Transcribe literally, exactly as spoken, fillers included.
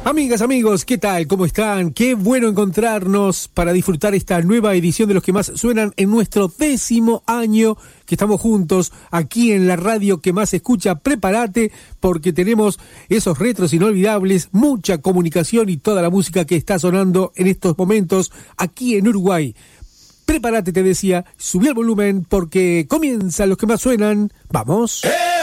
Amigas, amigos, ¿qué tal? ¿Cómo están? Qué bueno encontrarnos para disfrutar esta nueva edición de los que más suenan en nuestro décimo año que estamos juntos aquí en la radio que más se escucha. Prepárate porque tenemos esos retros inolvidables, mucha comunicación y toda la música que está sonando en estos momentos aquí en Uruguay. Prepárate, te decía, subí el volumen porque comienzan los que más suenan. ¡Vamos! ¡Eh!